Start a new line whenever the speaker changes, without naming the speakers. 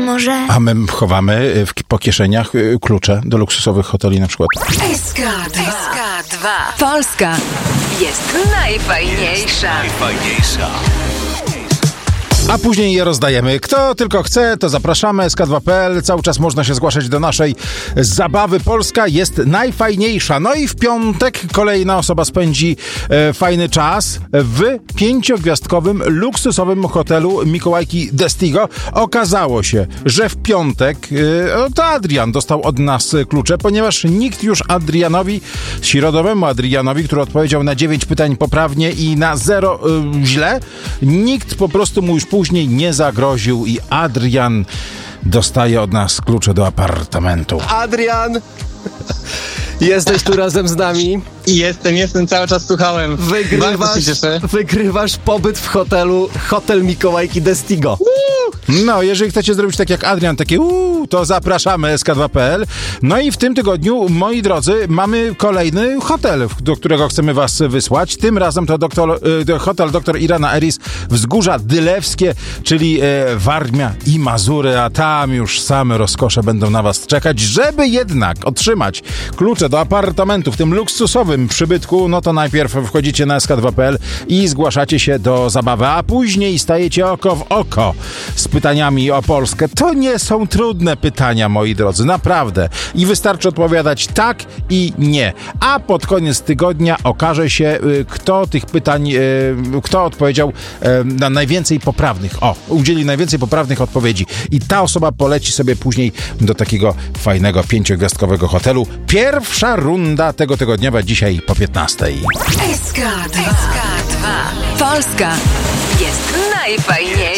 może?
A my chowamy po kieszeniach klucze do luksusowych hoteli na przykład.
SK2. Polska jest najfajniejsza.
A później je rozdajemy. Kto tylko chce, to zapraszamy. SK2.pl. Cały czas można się zgłaszać do naszej zabawy. Polska jest najfajniejsza. No i w piątek kolejna osoba spędzi fajny czas w 5-gwiazdkowym, luksusowym hotelu Mikołajki Destigo. Okazało się, że w piątek to Adrian dostał od nas klucze, ponieważ nikt już środowemu Adrianowi, który odpowiedział na 9 pytań poprawnie i na 0 źle, nikt po prostu mu już później nie zagroził i Adrian dostaje od nas klucze do apartamentu.
Adrian! Jesteś tu razem z nami.
Jestem, cały czas słuchałem.
Wygrywasz pobyt w hotelu Hotel Mikołajki Destigo.
No, jeżeli chcecie zrobić tak jak Adrian, takie to zapraszamy SK2.pl. No i w tym tygodniu, moi drodzy, mamy kolejny hotel, do którego chcemy was wysłać. Tym razem to hotel dr Irana Eris, Wzgórza Dylewskie, czyli Warmia i Mazury, a tam już same rozkosze będą na was czekać. Żeby jednak otrzymać klucze do apartamentu w tym luksusowym przybytku, no to najpierw wchodzicie na sk2.pl i zgłaszacie się do zabawy, a później stajecie oko w oko z pytaniami o Polskę. To nie są trudne pytania, moi drodzy, naprawdę. I wystarczy odpowiadać tak i nie. A pod koniec tygodnia okaże się, kto tych pytań, kto odpowiedział na najwięcej poprawnych. Udzieli najwięcej poprawnych odpowiedzi. I ta osoba poleci sobie później do takiego fajnego 5-gwiazdkowego hotelu. Pierwsza runda tego tygodniowa dzisiaj po 15:00.
SK2. Polska jest najfajniejsza.